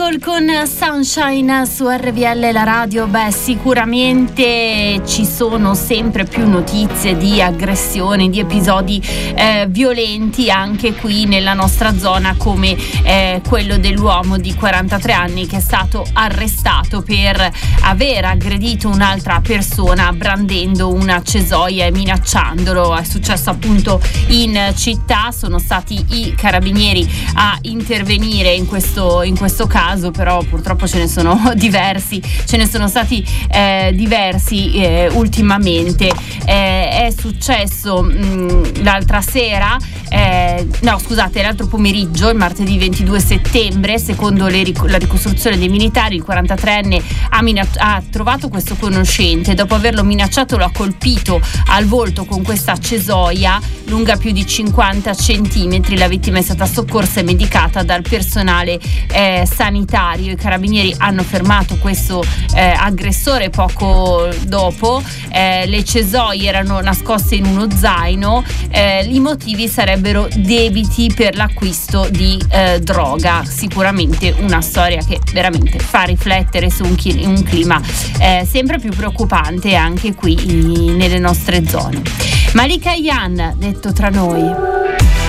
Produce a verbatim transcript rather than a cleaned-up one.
Michael con Sunshine su R V L, la radio. Beh, sicuramente ci sono sempre più notizie di aggressioni, di episodi eh, violenti anche qui nella nostra zona, come eh, quello dell'uomo di quarantatré anni che è stato arrestato per aver aggredito un'altra persona brandendo una cesoia e minacciandolo. È successo appunto in città, sono stati i carabinieri a intervenire in questo, in questo caso, però purtroppo ce ne sono diversi, ce ne sono stati eh, diversi eh, ultimamente. Eh, è successo mh, l'altra sera, eh, no scusate, l'altro pomeriggio, il martedì ventidue settembre, secondo le, la ricostruzione dei militari, il quarantatreenne ha, minac- ha trovato questo conoscente, dopo averlo minacciato lo ha colpito al volto con questa cesoia lunga più di cinquanta centimetri. La vittima è stata soccorsa e medicata dal personale eh, sanitario. I carabinieri hanno fermato questo eh, aggressore poco dopo. Eh, le cesoie erano nascoste in uno zaino. Eh, i motivi sarebbero debiti per l'acquisto di eh, droga. Sicuramente una storia che veramente fa riflettere su un, chi- un clima eh, sempre più preoccupante anche qui in, nelle nostre zone. Malika Yan, detto tra noi.